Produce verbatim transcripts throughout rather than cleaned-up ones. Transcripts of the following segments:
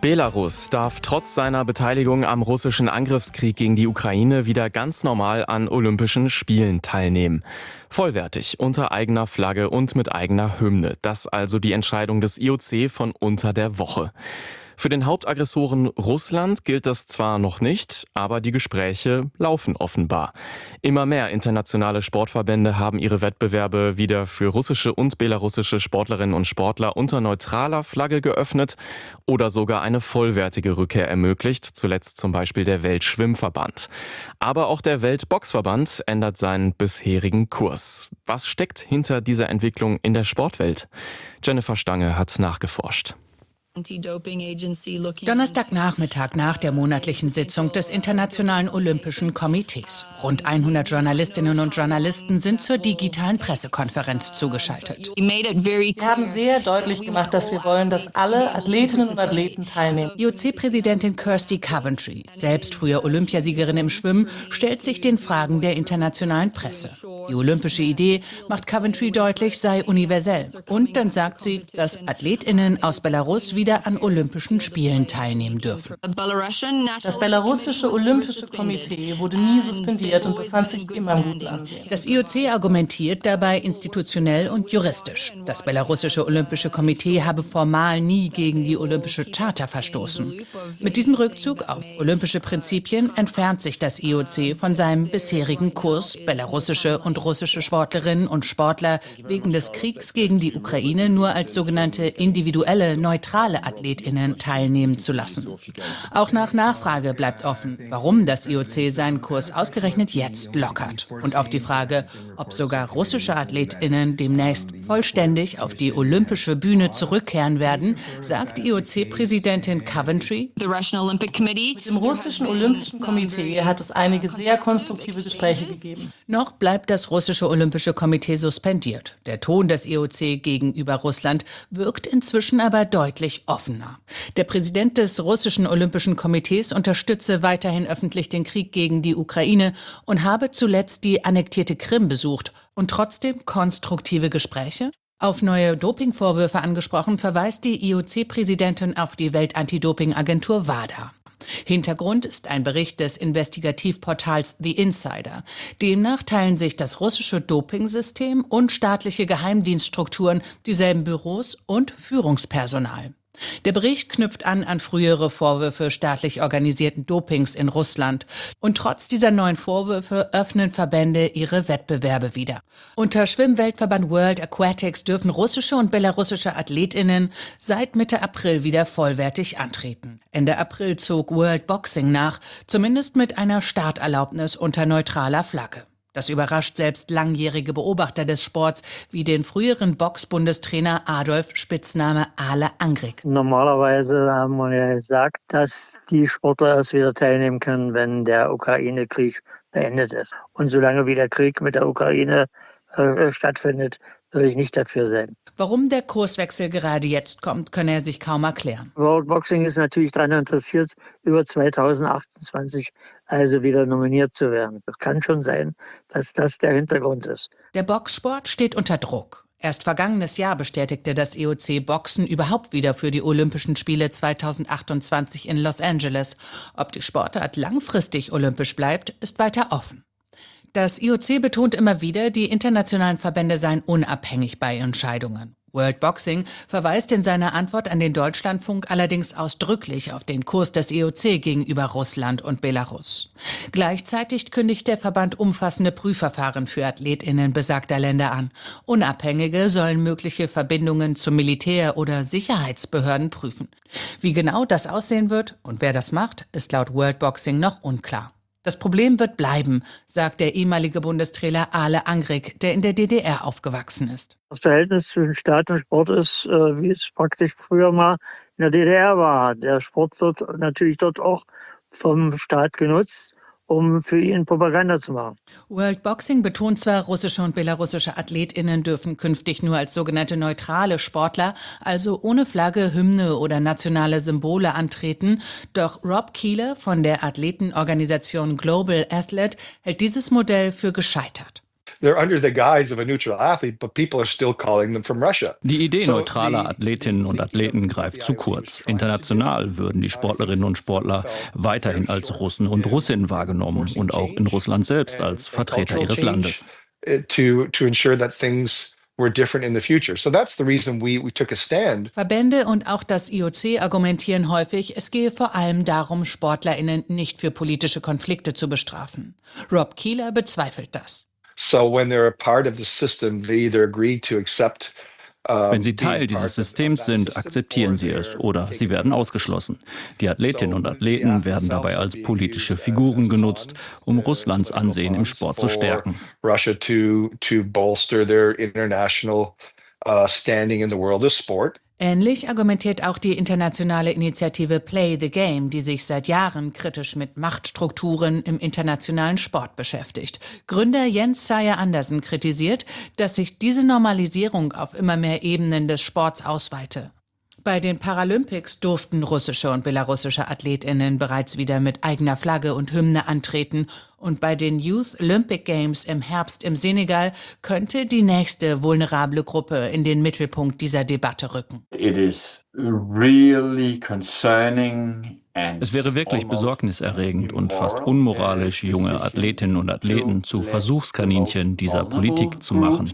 Belarus darf trotz seiner Beteiligung am russischen Angriffskrieg gegen die Ukraine wieder ganz normal an Olympischen Spielen teilnehmen. Vollwertig, unter eigener Flagge und mit eigener Hymne. Das also die Entscheidung des I O C von unter der Woche. Für den Hauptaggressoren Russland gilt das zwar noch nicht, aber die Gespräche laufen offenbar. Immer mehr internationale Sportverbände haben ihre Wettbewerbe wieder für russische und belarussische Sportlerinnen und Sportler unter neutraler Flagge geöffnet oder sogar eine vollwertige Rückkehr ermöglicht, zuletzt zum Beispiel der Weltschwimmverband. Aber auch der Weltboxverband ändert seinen bisherigen Kurs. Was steckt hinter dieser Entwicklung in der Sportwelt? Jennifer Stange hat nachgeforscht. Donnerstagnachmittag nach der monatlichen Sitzung des Internationalen Olympischen Komitees. Rund hundert Journalistinnen und Journalisten sind zur digitalen Pressekonferenz zugeschaltet. Wir haben sehr deutlich gemacht, dass wir wollen, dass alle Athletinnen und Athleten teilnehmen. I O C-Präsidentin Kirsty Coventry, selbst früher Olympiasiegerin im Schwimmen, stellt sich den Fragen der internationalen Presse. Die olympische Idee, macht Coventry deutlich, sei universell. Und dann sagt sie, dass AthletInnen aus Belarus wieder an Olympischen Spielen teilnehmen dürfen. Das belarussische Olympische Komitee wurde nie suspendiert und befand sich immer im guten Ansehen. Das I O C argumentiert dabei institutionell und juristisch. Das belarussische Olympische Komitee habe formal nie gegen die Olympische Charta verstoßen. Mit diesem Rückzug auf olympische Prinzipien entfernt sich das I O C von seinem bisherigen Kurs, belarussische und russische Sportlerinnen und Sportler wegen des Kriegs gegen die Ukraine nur als sogenannte individuelle, neutrale AthletInnen teilnehmen zu lassen. Auch nach Nachfrage bleibt offen, warum das I O C seinen Kurs ausgerechnet jetzt lockert. Und auf die Frage, ob sogar russische AthletInnen demnächst vollständig auf die olympische Bühne zurückkehren werden, sagt I O C-Präsidentin Coventry: Mit dem russischen Olympischen Komitee hat es einige sehr konstruktive Gespräche gegeben. Noch bleibt das russische Olympische Komitee suspendiert. Der Ton des I O C gegenüber Russland wirkt inzwischen aber deutlich offener. Der Präsident des russischen Olympischen Komitees unterstütze weiterhin öffentlich den Krieg gegen die Ukraine und habe zuletzt die annektierte Krim besucht. Und trotzdem konstruktive Gespräche? Auf neue Dopingvorwürfe angesprochen, verweist die I O C-Präsidentin auf die Weltantidopingagentur WADA. Hintergrund ist ein Bericht des Investigativportals The Insider. Demnach teilen sich das russische Dopingsystem und staatliche Geheimdienststrukturen dieselben Büros und Führungspersonal. Der Bericht knüpft an an frühere Vorwürfe staatlich organisierten Dopings in Russland. Und trotz dieser neuen Vorwürfe öffnen Verbände ihre Wettbewerbe wieder. Unter Schwimmweltverband World Aquatics dürfen russische und belarussische AthletInnen seit Mitte April wieder vollwertig antreten. Ende April zog World Boxing nach, zumindest mit einer Starterlaubnis unter neutraler Flagge. Das überrascht selbst langjährige Beobachter des Sports, wie den früheren Box-Bundestrainer Adolf Spitzname Ale Angrig. Normalerweise haben wir ja gesagt, dass die Sportler erst wieder teilnehmen können, wenn der Ukraine-Krieg beendet ist. Und solange wie der Krieg mit der Ukraine äh, stattfindet, würde ich nicht dafür sein. Warum der Kurswechsel gerade jetzt kommt, könne er sich kaum erklären. World Boxing ist natürlich daran interessiert, über zweitausendachtundzwanzig also wieder nominiert zu werden. Es kann schon sein, dass das der Hintergrund ist. Der Boxsport steht unter Druck. Erst vergangenes Jahr bestätigte das I O C Boxen überhaupt wieder für die Olympischen Spiele zweitausendachtundzwanzig in Los Angeles. Ob die Sportart langfristig olympisch bleibt, ist weiter offen. Das I O C betont immer wieder, die internationalen Verbände seien unabhängig bei Entscheidungen. World Boxing verweist in seiner Antwort an den Deutschlandfunk allerdings ausdrücklich auf den Kurs des I O C gegenüber Russland und Belarus. Gleichzeitig kündigt der Verband umfassende Prüfverfahren für AthletInnen besagter Länder an. Unabhängige sollen mögliche Verbindungen zu Militär- oder Sicherheitsbehörden prüfen. Wie genau das aussehen wird und wer das macht, ist laut World Boxing noch unklar. Das Problem wird bleiben, sagt der ehemalige Bundestrainer Ale Angrig, der in der D D R aufgewachsen ist. Das Verhältnis zwischen Staat und Sport ist, äh, wie es praktisch früher mal in der D D R war. Der Sport wird natürlich dort auch vom Staat genutzt, um für ihn Propaganda zu machen. World Boxing betont zwar, russische und belarussische AthletInnen dürfen künftig nur als sogenannte neutrale Sportler, also ohne Flagge, Hymne oder nationale Symbole antreten. Doch Rob Keeler von der Athletenorganisation Global Athlete hält dieses Modell für gescheitert. Die Idee neutraler Athletinnen und Athleten greift zu kurz. International würden die Sportlerinnen und Sportler weiterhin als Russen und Russinnen wahrgenommen und auch in Russland selbst als Vertreter ihres Landes. Verbände und auch das I O C argumentieren häufig, es gehe vor allem darum, SportlerInnen nicht für politische Konflikte zu bestrafen. Rob Keeler bezweifelt das. Wenn sie Teil dieses Systems sind, akzeptieren sie es oder sie werden ausgeschlossen. Die Athletinnen und Athleten werden dabei als politische Figuren genutzt, um Russlands Ansehen im Sport zu stärken. Ähnlich argumentiert auch die internationale Initiative Play the Game, die sich seit Jahren kritisch mit Machtstrukturen im internationalen Sport beschäftigt. Gründer Jens Seyer Andersen kritisiert, dass sich diese Normalisierung auf immer mehr Ebenen des Sports ausweite. Bei den Paralympics durften russische und belarussische AthletInnen bereits wieder mit eigener Flagge und Hymne antreten. Und bei den Youth Olympic Games im Herbst im Senegal könnte die nächste vulnerable Gruppe in den Mittelpunkt dieser Debatte rücken. It is really concerning. Es wäre wirklich besorgniserregend und fast unmoralisch, junge Athletinnen und Athleten zu Versuchskaninchen dieser Politik zu machen.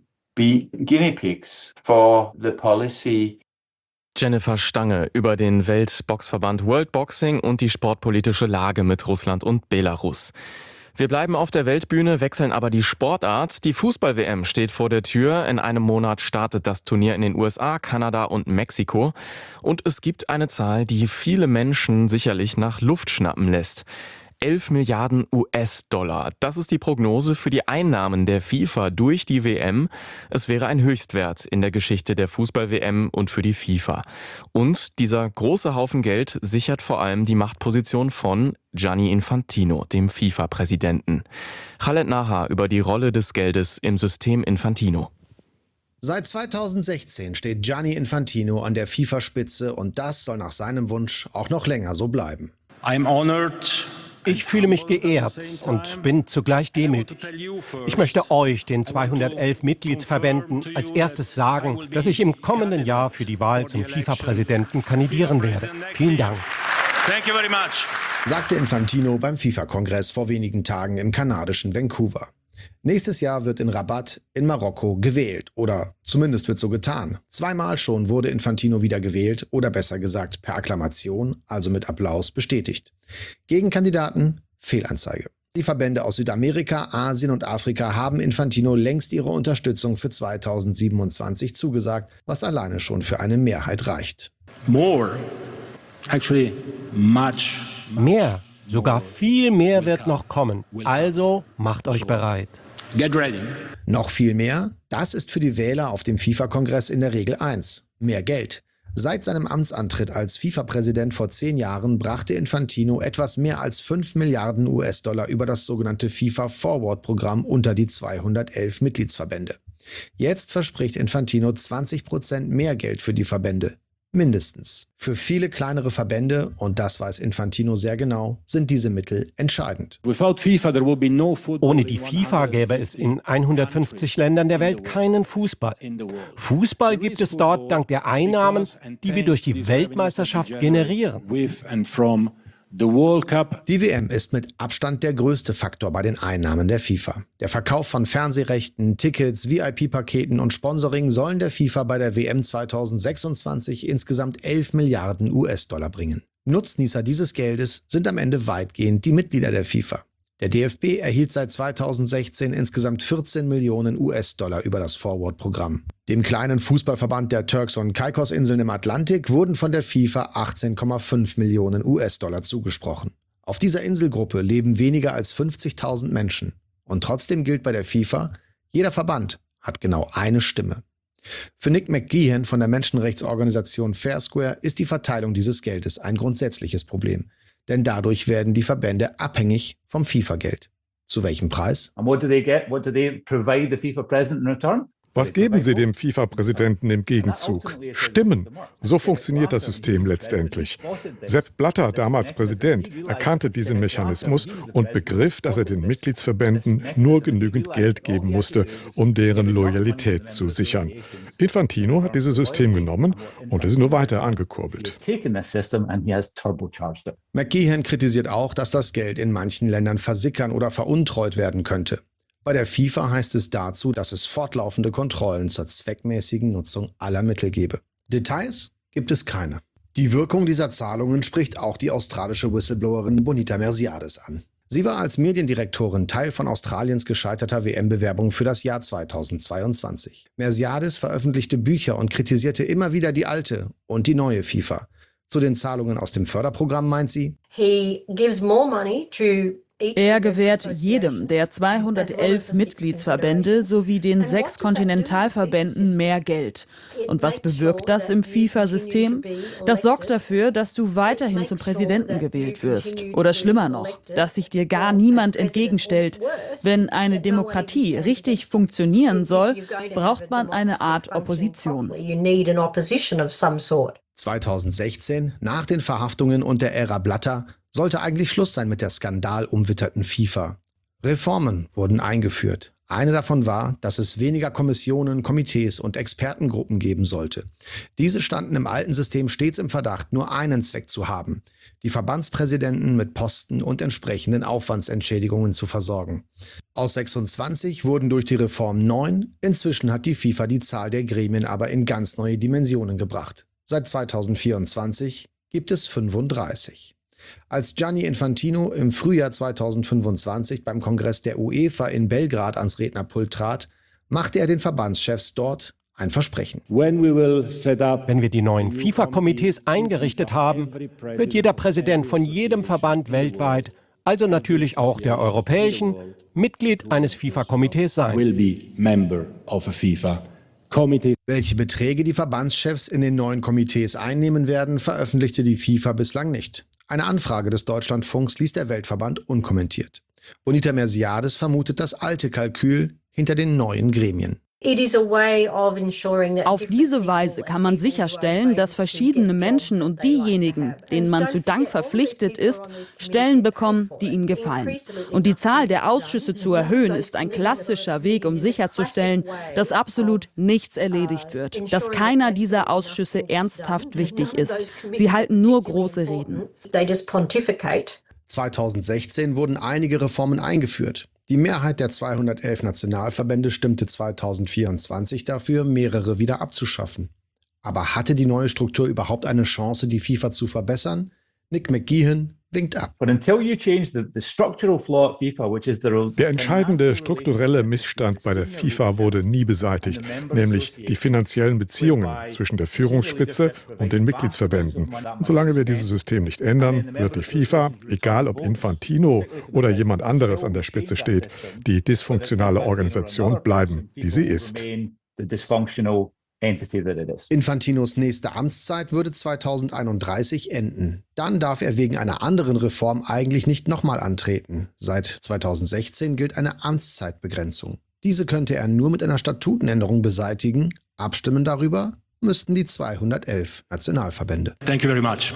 Jennifer Stange über den Weltboxverband World Boxing und die sportpolitische Lage mit Russland und Belarus. Wir bleiben auf der Weltbühne, wechseln aber die Sportart. Die Fußball-W M steht vor der Tür. In einem Monat startet das Turnier in den U S A, Kanada und Mexiko. Und es gibt eine Zahl, die viele Menschen sicherlich nach Luft schnappen lässt. elf Milliarden U S-Dollar. Das ist die Prognose für die Einnahmen der FIFA durch die W M. Es wäre ein Höchstwert in der Geschichte der Fußball-W M und für die FIFA. Und dieser große Haufen Geld sichert vor allem die Machtposition von Gianni Infantino, dem FIFA-Präsidenten. Khaled Nahar über die Rolle des Geldes im System Infantino. Seit zweitausendsechzehn steht Gianni Infantino an der FIFA-Spitze und das soll nach seinem Wunsch auch noch länger so bleiben. I'm honored. Ich fühle mich geehrt und bin zugleich demütig. Ich möchte euch, den zweihundertelf Mitgliedsverbänden, als erstes sagen, dass ich im kommenden Jahr für die Wahl zum FIFA-Präsidenten kandidieren werde. Vielen Dank. Sagte Infantino beim FIFA-Kongress vor wenigen Tagen im kanadischen Vancouver. Nächstes Jahr wird in Rabat in Marokko gewählt oder zumindest wird so getan. Zweimal schon wurde Infantino wieder gewählt oder besser gesagt per Akklamation, also mit Applaus, bestätigt. Gegenkandidaten? Fehlanzeige. Die Verbände aus Südamerika, Asien und Afrika haben Infantino längst ihre Unterstützung für zweitausendsiebenundzwanzig zugesagt, was alleine schon für eine Mehrheit reicht. More. Actually, much. Mehr. Sogar viel mehr wird noch kommen. Also macht euch bereit. Get ready. Noch viel mehr? Das ist für die Wähler auf dem FIFA-Kongress in der Regel eins. Mehr Geld. Seit seinem Amtsantritt als FIFA-Präsident vor zehn Jahren brachte Infantino etwas mehr als fünf Milliarden U S-Dollar über das sogenannte FIFA-Forward-Programm unter die zweihundertelf Mitgliedsverbände. Jetzt verspricht Infantino zwanzig Prozent mehr Geld für die Verbände. Mindestens. Für viele kleinere Verbände, und das weiß Infantino sehr genau, sind diese Mittel entscheidend. Ohne die FIFA gäbe es in hundertfünfzig Ländern der Welt keinen Fußball. Fußball gibt es dort dank der Einnahmen, die wir durch die Weltmeisterschaft generieren. Die W M ist mit Abstand der größte Faktor bei den Einnahmen der FIFA. Der Verkauf von Fernsehrechten, Tickets, V I P-Paketen und Sponsoring sollen der FIFA bei der W M zweitausendsechsundzwanzig insgesamt elf Milliarden U S-Dollar bringen. Nutznießer dieses Geldes sind am Ende weitgehend die Mitglieder der FIFA. Der D F B erhielt seit zweitausendsechzehn insgesamt vierzehn Millionen U S-Dollar über das Forward-Programm. Dem kleinen Fußballverband der Turks- und Caicos-Inseln im Atlantik wurden von der FIFA achtzehn Komma fünf Millionen U S-Dollar zugesprochen. Auf dieser Inselgruppe leben weniger als fünfzigtausend Menschen. Und trotzdem gilt bei der FIFA, jeder Verband hat genau eine Stimme. Für Nick McGeehan von der Menschenrechtsorganisation Fair Square ist die Verteilung dieses Geldes ein grundsätzliches Problem. Denn dadurch werden die Verbände abhängig vom FIFA-Geld. Zu welchem Preis? And what do they get? What do they provide the FIFA president in return? Was geben Sie dem FIFA-Präsidenten im Gegenzug? Stimmen. So funktioniert das System letztendlich. Sepp Blatter, damals Präsident, erkannte diesen Mechanismus und begriff, dass er den Mitgliedsverbänden nur genügend Geld geben musste, um deren Loyalität zu sichern. Infantino hat dieses System genommen und es nur weiter angekurbelt. McGeehan kritisiert auch, dass das Geld in manchen Ländern versickern oder veruntreut werden könnte. Bei der FIFA heißt es dazu, dass es fortlaufende Kontrollen zur zweckmäßigen Nutzung aller Mittel gebe. Details gibt es keine. Die Wirkung dieser Zahlungen spricht auch die australische Whistleblowerin Bonita Mersiades an. Sie war als Mediendirektorin Teil von Australiens gescheiterter W M-Bewerbung für das Jahr zweitausendzweiundzwanzig. Mersiades veröffentlichte Bücher und kritisierte immer wieder die alte und die neue FIFA. Zu den Zahlungen aus dem Förderprogramm meint sie: He gives more money to Er gewährt jedem der zweihundertelf Mitgliedsverbände sowie den sechs Kontinentalverbänden mehr Geld. Und was bewirkt das im FIFA-System? Das sorgt dafür, dass du weiterhin zum Präsidenten gewählt wirst. Oder schlimmer noch, dass sich dir gar niemand entgegenstellt. Wenn eine Demokratie richtig funktionieren soll, braucht man eine Art Opposition. zweitausendsechzehn, nach den Verhaftungen und der Ära Blatter, sollte eigentlich Schluss sein mit der skandalumwitterten FIFA. Reformen wurden eingeführt. Eine davon war, dass es weniger Kommissionen, Komitees und Expertengruppen geben sollte. Diese standen im alten System stets im Verdacht, nur einen Zweck zu haben: die Verbandspräsidenten mit Posten und entsprechenden Aufwandsentschädigungen zu versorgen. Aus sechsundzwanzig wurden durch die Reform neun, inzwischen hat die FIFA die Zahl der Gremien aber in ganz neue Dimensionen gebracht. Seit zweitausendvierundzwanzig gibt es fünfunddreißig. Als Gianni Infantino im Frühjahr zweitausendfünfundzwanzig beim Kongress der UEFA in Belgrad ans Rednerpult trat, machte er den Verbandschefs dort ein Versprechen. Wenn wir die neuen FIFA-Komitees eingerichtet haben, wird jeder Präsident von jedem Verband weltweit, also natürlich auch der europäischen, Mitglied eines FIFA-Komitees sein. Welche Beträge die Verbandschefs in den neuen Komitees einnehmen werden, veröffentlichte die FIFA bislang nicht. Eine Anfrage des Deutschlandfunks ließ der Weltverband unkommentiert. Bonita Mersiades vermutet das alte Kalkül hinter den neuen Gremien. Auf diese Weise kann man sicherstellen, dass verschiedene Menschen und diejenigen, denen man zu Dank verpflichtet ist, Stellen bekommen, die ihnen gefallen. Und die Zahl der Ausschüsse zu erhöhen, ist ein klassischer Weg, um sicherzustellen, dass absolut nichts erledigt wird, dass keiner dieser Ausschüsse ernsthaft wichtig ist. Sie halten nur große Reden. zweitausendsechzehn wurden einige Reformen eingeführt. Die Mehrheit der zweihundertelf Nationalverbände stimmte zweitausendvierundzwanzig dafür, mehrere wieder abzuschaffen. Aber hatte die neue Struktur überhaupt eine Chance, die FIFA zu verbessern? Nick McGeehan winkt ab. Der entscheidende strukturelle Missstand bei der FIFA wurde nie beseitigt, nämlich die finanziellen Beziehungen zwischen der Führungsspitze und den Mitgliedsverbänden. Und solange wir dieses System nicht ändern, wird die FIFA, egal ob Infantino oder jemand anderes an der Spitze steht, die dysfunktionale Organisation bleiben, die sie ist. Infantinos nächste Amtszeit würde zweitausendeinunddreißig enden. Dann darf er wegen einer anderen Reform eigentlich nicht nochmal antreten. Seit zweitausendsechzehn gilt eine Amtszeitbegrenzung. Diese könnte er nur mit einer Statutenänderung beseitigen. Abstimmen darüber müssten die zweihundertelf Nationalverbände. Thank you very much.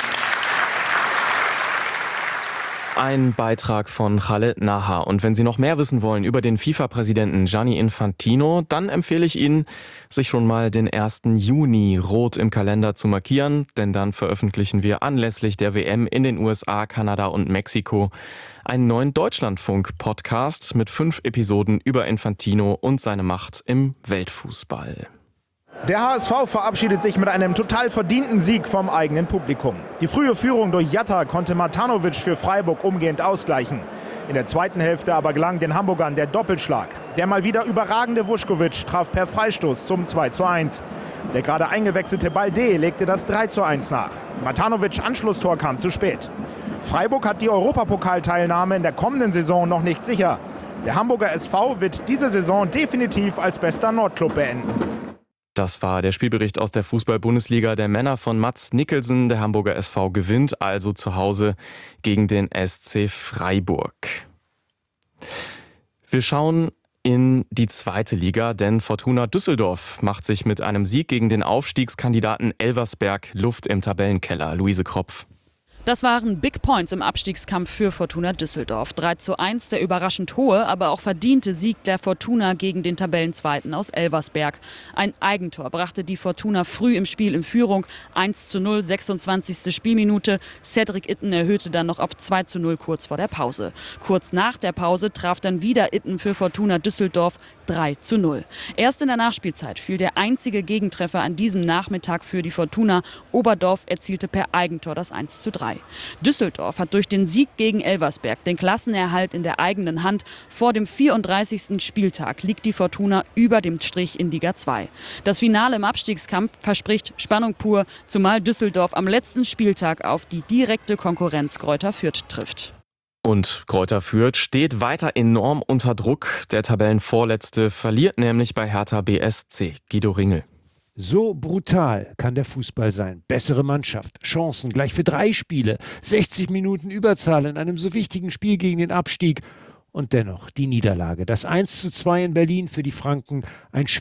Ein Beitrag von Khaled Naha. Und wenn Sie noch mehr wissen wollen über den FIFA-Präsidenten Gianni Infantino, dann empfehle ich Ihnen, sich schon mal den ersten Juni rot im Kalender zu markieren, denn dann veröffentlichen wir anlässlich der W M in den U S A, Kanada und Mexiko einen neuen Deutschlandfunk-Podcast mit fünf Episoden über Infantino und seine Macht im Weltfußball. Der H S V verabschiedet sich mit einem total verdienten Sieg vom eigenen Publikum. Die frühe Führung durch Jatta konnte Matanovic für Freiburg umgehend ausgleichen. In der zweiten Hälfte aber gelang den Hamburgern der Doppelschlag. Der mal wieder überragende Vuskovic traf per Freistoß zum zwei zu eins. Der gerade eingewechselte Balde legte das drei zu eins nach. Matanovics Anschlusstor kam zu spät. Freiburg hat die Europapokalteilnahme in der kommenden Saison noch nicht sicher. Der Hamburger S V wird diese Saison definitiv als bester Nordclub beenden. Das war der Spielbericht aus der Fußball-Bundesliga der Männer von Mats Nicholson. Der Hamburger S V gewinnt also zu Hause gegen den S C Freiburg. Wir schauen in die zweite Liga, denn Fortuna Düsseldorf macht sich mit einem Sieg gegen den Aufstiegskandidaten Elversberg Luft im Tabellenkeller. Luise Kropf. Das waren Big Points im Abstiegskampf für Fortuna Düsseldorf. drei zu eins, der überraschend hohe, aber auch verdiente Sieg der Fortuna gegen den Tabellenzweiten aus Elversberg. Ein Eigentor brachte die Fortuna früh im Spiel in Führung. eins zu null, sechsundzwanzigste Spielminute. Cedric Itten erhöhte dann noch auf zwei zu null kurz vor der Pause. Kurz nach der Pause traf dann wieder Itten für Fortuna Düsseldorf drei zu null. Erst in der Nachspielzeit fiel der einzige Gegentreffer an diesem Nachmittag für die Fortuna. Oberdorf erzielte per Eigentor das eins zu drei. Düsseldorf hat durch den Sieg gegen Elversberg den Klassenerhalt in der eigenen Hand. Vor dem vierunddreißigsten Spieltag liegt die Fortuna über dem Strich in Liga zwei. Das Finale im Abstiegskampf verspricht Spannung pur, zumal Düsseldorf am letzten Spieltag auf die direkte Konkurrenz Greuther Fürth trifft. Und Greuther Fürth steht weiter enorm unter Druck. Der Tabellenvorletzte verliert nämlich bei Hertha B S C. Guido Ringel. So brutal kann der Fußball sein. Bessere Mannschaft, Chancen gleich für drei Spiele, sechzig Minuten Überzahl in einem so wichtigen Spiel gegen den Abstieg. Und dennoch die Niederlage. Das eins zu zwei in Berlin für die Franken, ein